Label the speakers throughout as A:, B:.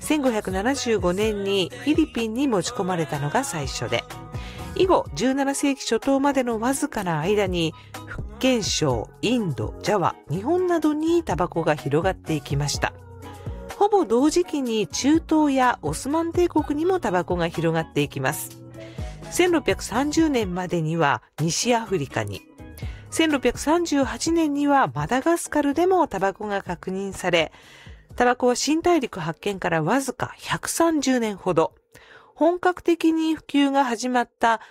A: 1575年にフィリピンに持ち込まれたのが最初で、以後17世紀初頭までのわずかな間に福建省、インド、ジャワ、日本などにタバコが広がっていきました。ほぼ同時期に中東やオスマン帝国にもタバコが広がっていきます。1630年までには西アフリカに、1638年にはマダガスカルでもタバコが確認され、タバコは新大陸発見からわずか130年ほど、本格的に普及が始まった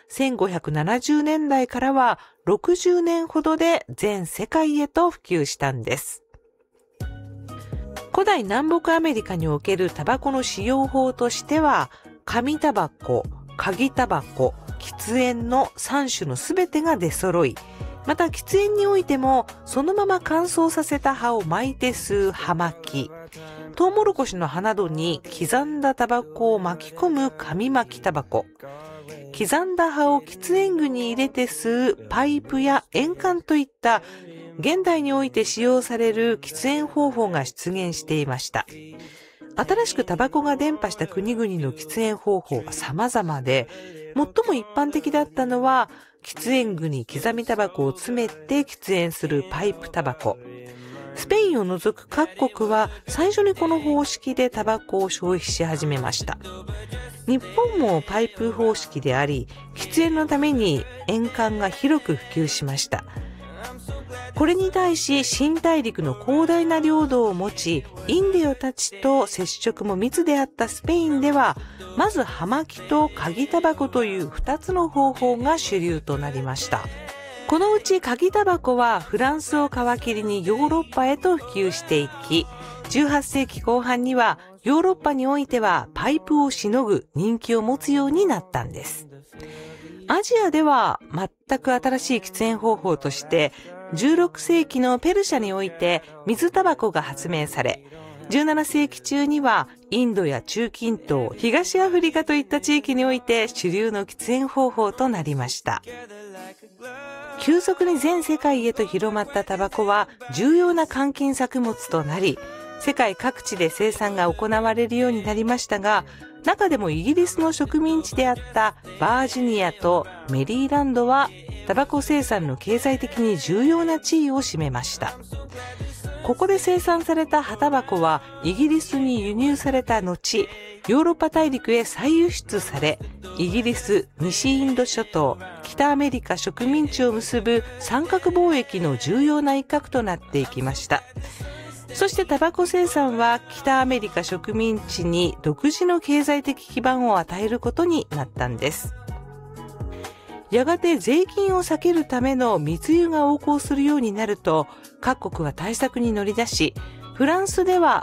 A: 1570年代からは60年ほどで全世界へと普及したんです。古代南北アメリカにおけるタバコの使用法としては、紙タバコ、鍵タバコ、喫煙の3種のすべてが出揃い、また喫煙においてもそのまま乾燥させた葉を巻いて吸う葉巻き、トウモロコシの葉などに刻んだタバコを巻き込む紙巻きタバコ、刻んだ葉を喫煙具に入れて吸うパイプや煙管といった現代において使用される喫煙方法が出現していました。新しくタバコが伝播した国々の喫煙方法は様々で、最も一般的だったのは喫煙具に刻みタバコを詰めて喫煙するパイプタバコ。スペインを除く各国は最初にこの方式でタバコを消費し始めました。日本もパイプ方式であり、喫煙のために煙管が広く普及しました。これに対し新大陸の広大な領土を持ち、インディオたちと接触も密であったスペインでは、まず葉巻と鍵タバコという2つの方法が主流となりました。このうち鍵タバコはフランスを皮切りにヨーロッパへと普及していき、18世紀後半にはヨーロッパにおいてはパイプをしのぐ人気を持つようになったんです。アジアでは全く新しい喫煙方法として16世紀のペルシャにおいて水タバコが発明され、17世紀中にはインドや中近東、東アフリカといった地域において主流の喫煙方法となりました。急速に全世界へと広まったタバコは重要な換金作物となり、世界各地で生産が行われるようになりましたが、中でもイギリスの植民地であったバージニアとメリーランドはタバコ生産の経済的に重要な地位を占めました。ここで生産された葉タバコはイギリスに輸入された後、ヨーロッパ大陸へ再輸出され、イギリス、西インド諸島、北アメリカ植民地を結ぶ三角貿易の重要な一角となっていきました。そしてタバコ生産は北アメリカ植民地に独自の経済的基盤を与えることになったんです。やがて税金を避けるための密輸が横行するようになると、各国は対策に乗り出し、フランスでは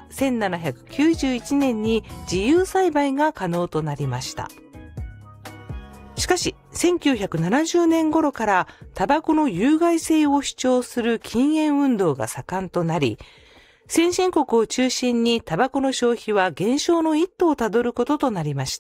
A: 1791年に自由栽培が可能となりました。しかし、1970年頃からタバコの有害性を主張する禁煙運動が盛んとなり、先進国を中心にタバコの消費は減少の一途をたどることとなりました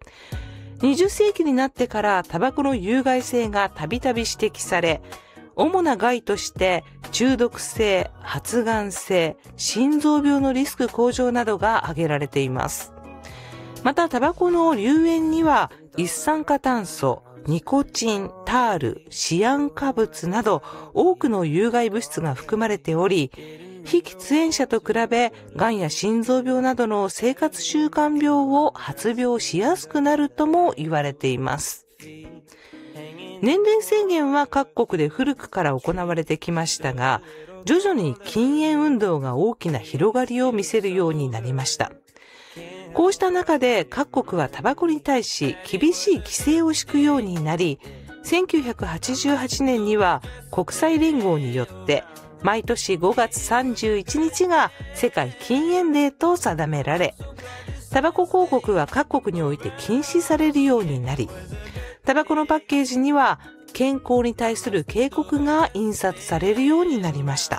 A: 。20世紀になってからタバコの有害性がたびたび指摘され、主な害として中毒性、発がん性、心臓病のリスク向上などが挙げられています。またタバコの流煙には一酸化炭素、ニコチン、タール、シアン化物など多くの有害物質が含まれており、非喫煙者と比べ、がんや心臓病などの生活習慣病を発病しやすくなるとも言われています。年齢制限は各国で古くから行われてきましたが、徐々に禁煙運動が大きな広がりを見せるようになりました。こうした中で各国はタバコに対し厳しい規制を敷くようになり、1988年には国際連合によって毎年5月31日が世界禁煙デーと定められ、タバコ広告は各国において禁止されるようになり、タバコのパッケージには健康に対する警告が印刷されるようになりました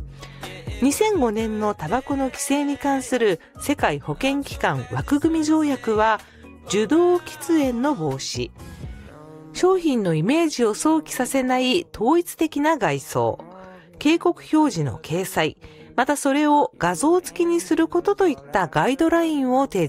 A: 。2005年のタバコの規制に関する世界保健機関枠組条約は、受動喫煙の防止、商品のイメージを想起させない統一的な外装、警告表示の掲載、またそれを画像付きにすることといったガイドラインを提示